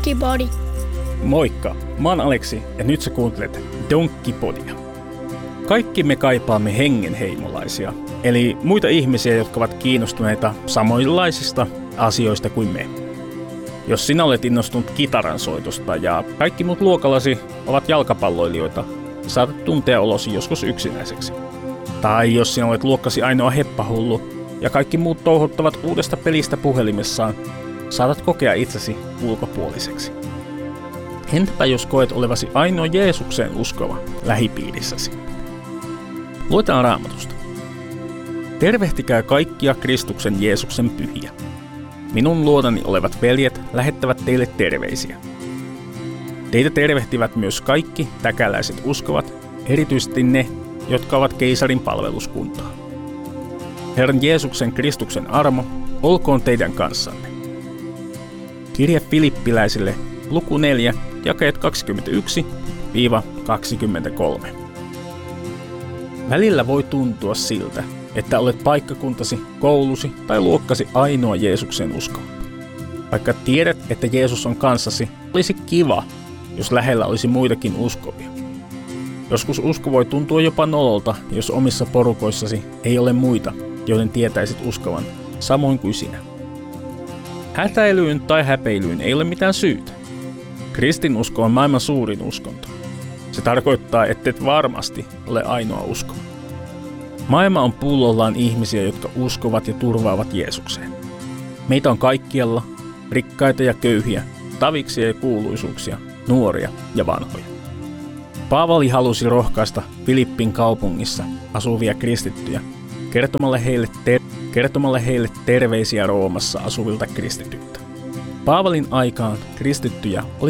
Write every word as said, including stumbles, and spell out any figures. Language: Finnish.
Donkkipodi. Moikka, mä oon Aleksi ja nyt sä kuuntelet Donkkipodia. Kaikki me kaipaamme hengenheimolaisia, eli muita ihmisiä, jotka ovat kiinnostuneita samoinlaisista asioista kuin me. Jos sinä olet innostunut kitaransoitosta ja kaikki muut luokallasi ovat jalkapalloilijoita, saatat tuntea olosi joskus yksinäiseksi. Tai jos sinä olet luokkasi ainoa heppahullu ja kaikki muut touhuttavat uudesta pelistä puhelimessaan, saatat kokea itsesi ulkopuoliseksi. Entäpä jos koet olevasi ainoa Jeesukseen uskova lähipiirissäsi? Luetaan Raamatusta. Tervehtikää kaikkia Kristuksen Jeesuksen pyhiä. Minun luonani olevat veljet lähettävät teille terveisiä. Teitä tervehtivät myös kaikki täkäläiset uskovat, erityisesti ne, jotka ovat keisarin palveluskuntaa. Herran Jeesuksen Kristuksen armo olkoon teidän kanssanne. Kirje Filippiläisille, luku neljä, jakeet kaksikymmentäyksi kaksikymmentäkolme. Välillä voi tuntua siltä, että olet paikkakuntasi, koulusi tai luokkasi ainoa Jeesuksen uskova. Vaikka tiedät, että Jeesus on kanssasi, olisi kiva, jos lähellä olisi muitakin uskovia. Joskus usko voi tuntua jopa nololta, jos omissa porukoissasi ei ole muita, joiden tietäisit uskovan, samoin kuin sinä. Hätäilyyn tai häpeilyyn ei ole mitään syytä. Kristinusko on maailman suurin uskonto. Se tarkoittaa, ettet varmasti ole ainoa uskova. Maailma on pullollaan ihmisiä, jotka uskovat ja turvaavat Jeesukseen. Meitä on kaikkialla, rikkaita ja köyhiä, taviksia ja kuuluisuuksia, nuoria ja vanhoja. Paavali halusi rohkaista Filippin kaupungissa asuvia kristittyjä kertomalla heille, ter- kertomalla heille terveisiä Roomassa asuvilta kristityiltä. Paavalin aikaan kristittyjä oli